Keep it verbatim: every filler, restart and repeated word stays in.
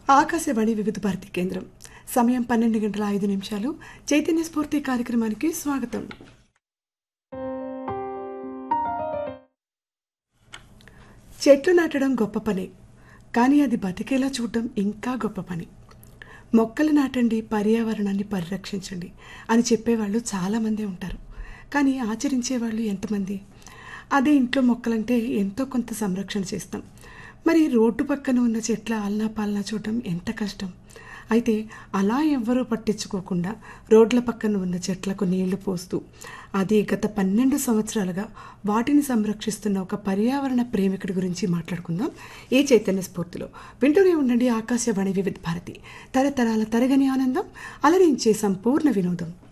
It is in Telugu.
ఆకాశవాణి వివిధ భారతి కేంద్రం. సమయం పన్నెండు గంటల ఐదు నిమిషాలు. చైతన్య స్ఫూర్తి కార్యక్రమానికి స్వాగతం. చెట్లు నాటడం గొప్ప పనే, కానీ అది బతికేలా చూడడం ఇంకా గొప్ప పని. మొక్కలు నాటండి, పర్యావరణాన్ని పరిరక్షించండి అని చెప్పేవాళ్ళు చాలామంది ఉంటారు, కానీ ఆచరించేవాళ్ళు ఎంతమంది? అదే ఇంట్లో మొక్కలంటే ఎంతో కొంత సంరక్షణ చేస్తాం, మరి రోడ్డు పక్కన ఉన్న చెట్ల ఆలనా పాలనా చూడటం ఎంత కష్టం. అయితే అలా ఎవ్వరూ పట్టించుకోకుండా రోడ్ల పక్కన ఉన్న చెట్లకు నీళ్లు పోస్తూ, అది గత పన్నెండు సంవత్సరాలుగా వాటిని సంరక్షిస్తున్న ఒక పర్యావరణ ప్రేమికుడి గురించి మాట్లాడుకుందాం ఈ చైతన్య స్ఫూర్తిలో. వింటూనే ఉండండి ఆకాశవాణి వివిధ భారతి, తరతరాల తరగని ఆనందం, అలరించే సంపూర్ణ వినోదం.